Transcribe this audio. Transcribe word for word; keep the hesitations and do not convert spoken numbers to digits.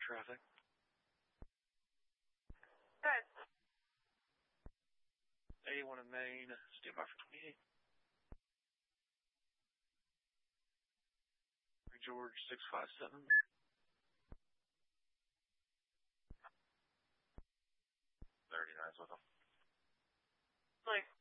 traffic. Good. eighty-one in Maine, stand by for twenty-eight. George, six five seven. thirty-nine's with him. Like,